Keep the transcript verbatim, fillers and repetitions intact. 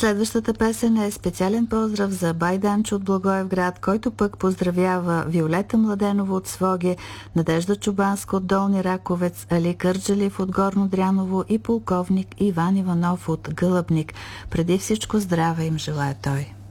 Следващата песен е специален поздрав за Байданчо от Благоевград, който пък поздравява Виолета Младенова от Своге, Надежда Чубанска от Долни Раковец, Али Кърджалив от Горно Дряново и полковник Иван Иванов от Гълъбник. Преди всичко здраве им желая той.